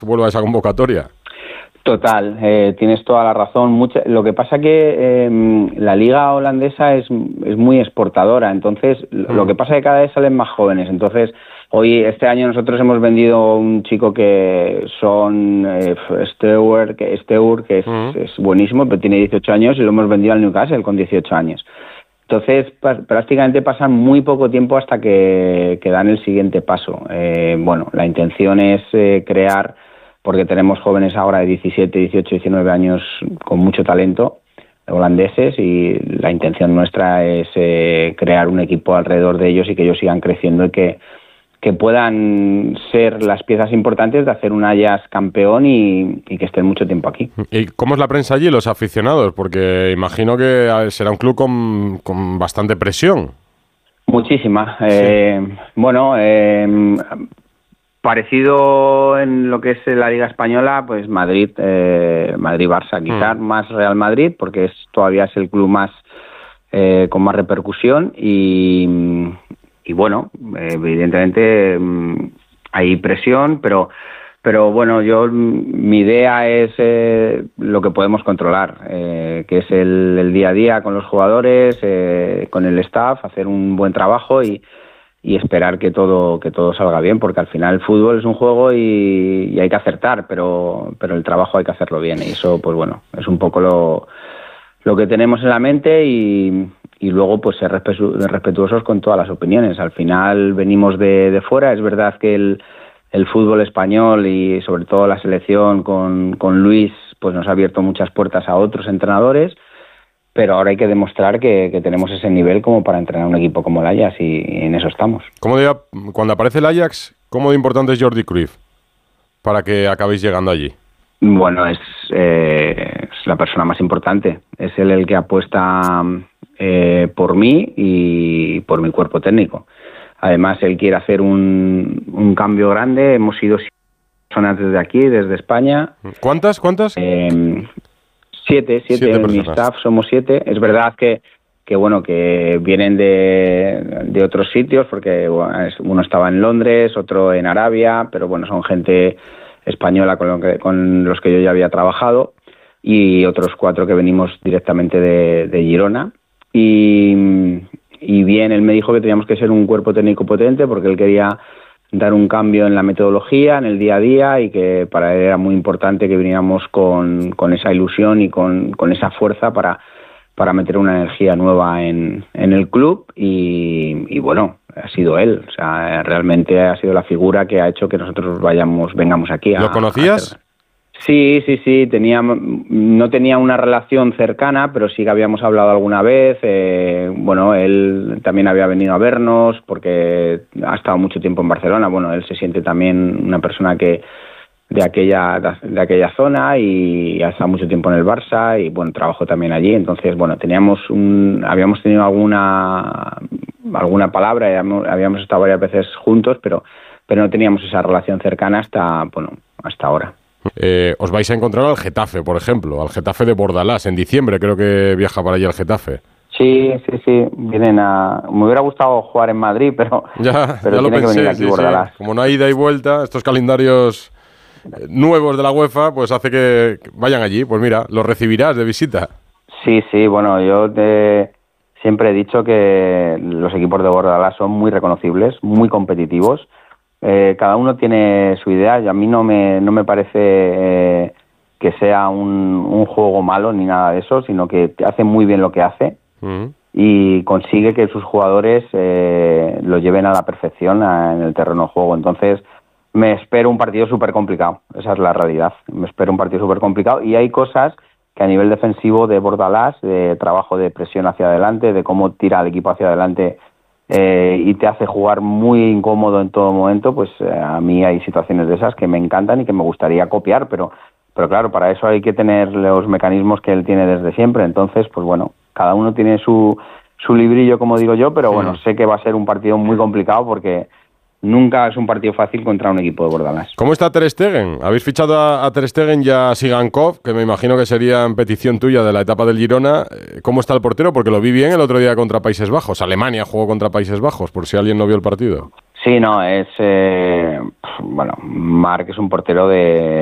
vuelva a esa convocatoria. Total, tienes toda la razón. Lo que pasa que la liga holandesa es muy exportadora, entonces lo que pasa es que cada vez salen más jóvenes. Entonces, este año nosotros hemos vendido un chico que son Steur, que es buenísimo, pero tiene 18 años y lo hemos vendido al Newcastle con 18 años. Entonces, prácticamente pasan muy poco tiempo hasta que dan el siguiente paso. La intención es crear, porque tenemos jóvenes ahora de 17, 18, 19 años con mucho talento, holandeses, y la intención nuestra es crear un equipo alrededor de ellos y que ellos sigan creciendo y que puedan ser las piezas importantes de hacer un Ajax campeón y que estén mucho tiempo aquí. ¿Y cómo es la prensa allí, los aficionados? Porque imagino que será un club con bastante presión. Muchísima. Sí. Parecido en lo que es la Liga Española, pues Madrid-Barça, quizás más Real Madrid, porque todavía es el club más con más repercusión y evidentemente hay presión, pero mi idea es lo que podemos controlar, que es el día a día con los jugadores, con el staff, hacer un buen trabajo y esperar que todo salga bien, porque al final el fútbol es un juego y hay que acertar, pero el trabajo hay que hacerlo bien, y eso es un poco lo que tenemos en la mente y luego pues ser respetuosos con todas las opiniones. Al final venimos de fuera, es verdad que el fútbol español y sobre todo la selección con Luis pues nos ha abierto muchas puertas a otros entrenadores, pero ahora hay que demostrar que tenemos ese nivel como para entrenar un equipo como el Ajax y en eso estamos. Cuando aparece el Ajax, ¿cómo de importante es Jordi Cruyff para que acabéis llegando allí? Bueno, es la persona más importante. Es él el que apuesta por mí y por mi cuerpo técnico. Además, él quiere hacer un cambio grande. Hemos sido personas desde aquí, desde España. ¿Cuántas? 7 en mi staff, somos 7. Es verdad que vienen de otros sitios, porque uno estaba en Londres, otro en Arabia, pero son gente española con los que yo ya había trabajado, y otros 4 que venimos directamente de Girona. Y bien, él me dijo que teníamos que ser un cuerpo técnico potente, porque él quería dar un cambio en la metodología, en el día a día, y que para él era muy importante que viniéramos con esa ilusión y con esa fuerza para meter una energía nueva en el club y ha sido él. O sea, realmente ha sido la figura que ha hecho que nosotros vengamos aquí. ¿Lo conocías? Sí. No tenía una relación cercana, pero sí que habíamos hablado alguna vez. Él también había venido a vernos porque ha estado mucho tiempo en Barcelona. Él se siente también una persona que de aquella zona y ha estado mucho tiempo en el Barça y trabajó también allí. Entonces, habíamos tenido alguna palabra, habíamos estado varias veces juntos, pero no teníamos esa relación cercana hasta ahora. Os vais a encontrar al Getafe, por ejemplo, al Getafe de Bordalás. En diciembre creo que viaja para allá el Getafe. Sí. Me hubiera gustado jugar en Madrid, pero ya tiene lo pensé, que venir aquí Bordalás. Sí. Como no hay ida y vuelta, estos calendarios nuevos de la UEFA, pues hace que vayan allí. Pues mira, los recibirás de visita. Sí. Yo siempre he dicho que los equipos de Bordalás son muy reconocibles, muy competitivos. Cada uno tiene su idea y a mí no me parece que sea un juego malo ni nada de eso, sino que hace muy bien lo que hace y consigue que sus jugadores lo lleven a la perfección en el terreno de juego. Entonces me espero un partido súper complicado, esa es la realidad. Me espero un partido súper complicado y hay cosas que a nivel defensivo de Bordalás, de trabajo de presión hacia adelante, de cómo tira al equipo hacia adelante, y te hace jugar muy incómodo en todo momento, pues a mí hay situaciones de esas que me encantan y que me gustaría copiar, pero claro, para eso hay que tener los mecanismos que él tiene desde siempre. Entonces, cada uno tiene su librillo, como digo yo, pero sé que va a ser un partido muy complicado porque nunca es un partido fácil contra un equipo de Bordalás. ¿Cómo está Ter Stegen? ¿Habéis fichado a Ter Stegen y a Sigankov, que me imagino que sería en petición tuya de la etapa del Girona? ¿Cómo está el portero? Porque lo vi bien el otro día contra Países Bajos. Alemania jugó contra Países Bajos, por si alguien no vio el partido. Sí, no, bueno, Marc es un portero